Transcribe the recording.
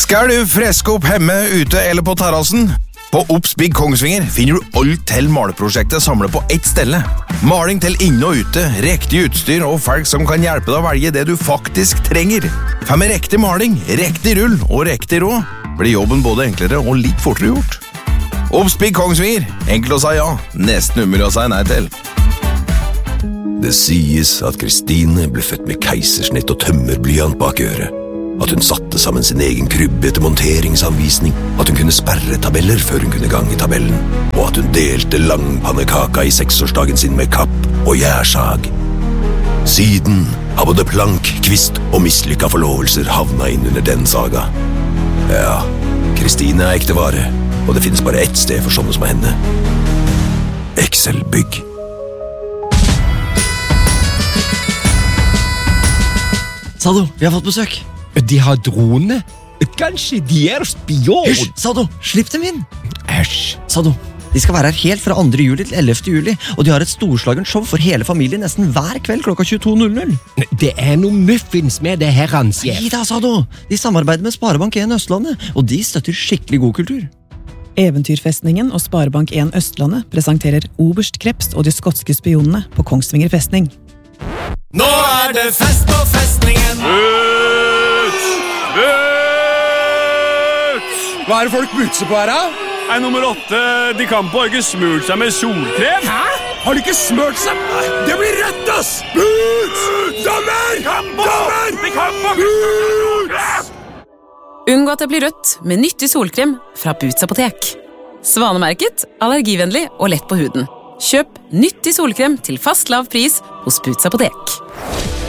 Skal du freske opp hjemme, ute eller på terrassen? På Obs Big Kongsvinger finner du alt til maleprosjektet samlet på ett stelle. Maling til inne og ute, riktig utstyr og folk som kan hjelpe deg å velge det du faktisk trenger. For med riktig maling, riktig rull og riktig råd blir jobben både enklere og litt fortere gjort. Obs Big Kongsvinger, enkelt å si ja, nesten umulig å si nei til. Det sies at Kristine ble født med keisersnitt og tømmerblyant bak øret. At hun satte sammen sin egen krybbe etter monteringsanvisning, at hun kunne sperre tabeller før hun kunne gange tabellen, og at hun delte langpannekaka i 6-årsdagen sin med kapp og gjærsag. Siden har både plank, kvist og mislykka forlovelser havna inn under den saga. Ja, Kristine er ekte vare, og det finnes bare ett sted for sånne som henne. Excel Bygg. Sado, vi har fått besøk. De har drone. Kanskje de er spion? Hysj, Sado, slipp dem inn. Æsj. Sado, de skal være her helt fra 2. juli til 11. juli, og de har et storslagen show for hele familien nesten hver kveld klokka 22.00. Det er noe muffins med det her, ansjef. Nei da, Sado. De samarbeider med Sparebank1 Østlandet, og de støtter skikkelig god kultur. Eventyrfestningen og Sparebank1 Østlandet presenterer Oberst Krebs og de skotske spionene på Kongsvinger festning. Nå er det fest på festningen. Hva er det folk butser på her, da? Nummer 8, de kan på ikke smurt seg med solkrem. Hæ? Har de ikke smørt seg? Det blir rett, ass! Buts! Dommer! Dommer! Buts! Unngå at det blir rødt med nyttig solkrem fra Boots apotek. Svanemerket, allergivennlig og lett på huden. Kjøp nyttig solkrem til fast lav pris hos Boots apotek.